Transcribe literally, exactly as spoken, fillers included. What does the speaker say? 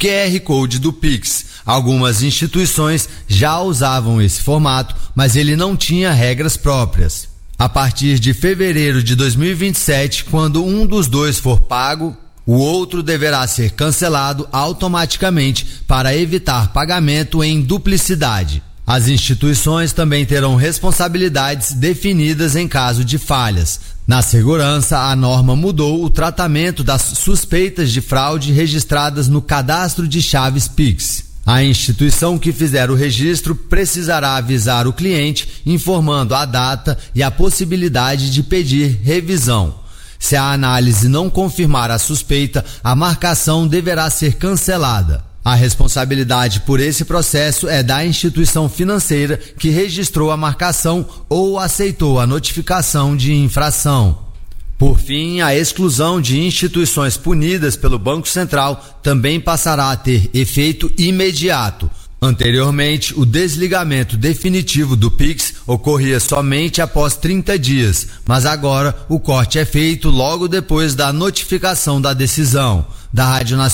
Q R Code do Pix. Algumas instituições já usavam esse formato, mas ele não tinha regras próprias. A partir de fevereiro de dois mil e vinte e sete, quando um dos dois for pago, o outro deverá ser cancelado automaticamente para evitar pagamento em duplicidade. As instituições também terão responsabilidades definidas em caso de falhas. Na segurança, a norma mudou o tratamento das suspeitas de fraude registradas no cadastro de chaves Pix. A instituição que fizer o registro precisará avisar o cliente, informando a data e a possibilidade de pedir revisão. Se a análise não confirmar a suspeita, a marcação deverá ser cancelada. A responsabilidade por esse processo é da instituição financeira que registrou a marcação ou aceitou a notificação de infração. Por fim, a exclusão de instituições punidas pelo Banco Central também passará a ter efeito imediato. Anteriormente, o desligamento definitivo do Pix ocorria somente após trinta dias, mas agora o corte é feito logo depois da notificação da decisão. Da Rádio Nacional